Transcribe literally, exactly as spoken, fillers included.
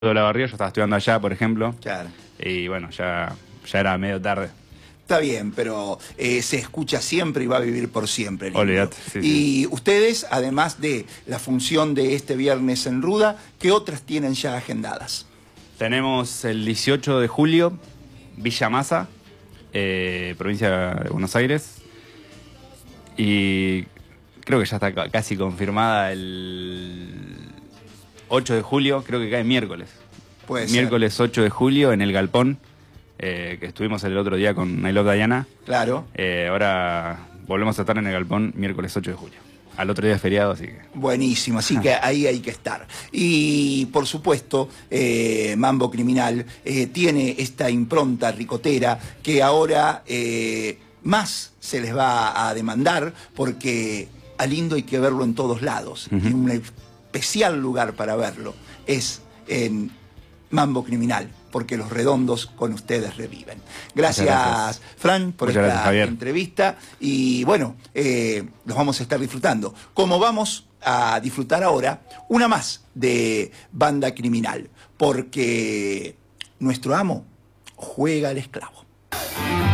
de la Barría, yo estaba estudiando allá, por ejemplo, Claro. y bueno, ya, ya era medio tarde. Está bien, pero eh, se escucha siempre y va a vivir por siempre. Lindo. Olvídate, sí, y sí. ustedes, además de la función de este viernes en Ruda, ¿qué otras tienen ya agendadas? Tenemos el dieciocho de julio, Villa Masa, eh, provincia de Buenos Aires, y creo que ya está ca- casi confirmada el ocho de julio, creo que cae miércoles. Puede ser. Miércoles ocho de julio en el Galpón, eh, que estuvimos el otro día con I Love Diana. Claro. Eh, ahora volvemos a estar en el Galpón miércoles ocho de julio. Al otro día es feriado, así que... Buenísimo, así que ahí hay que estar. Y por supuesto, eh, Mambo Criminal eh, tiene esta impronta ricotera que ahora eh, más se les va a demandar porque a Lindo hay que verlo en todos lados. Uh-huh. Y un especial lugar para verlo es en Mambo Criminal, porque los redondos con ustedes reviven. Gracias, gracias. Fran, por Muchas esta gracias, entrevista. Y bueno, eh, los vamos a estar disfrutando. Como vamos a disfrutar ahora una más de Banda Criminal, porque nuestro amo juega al esclavo.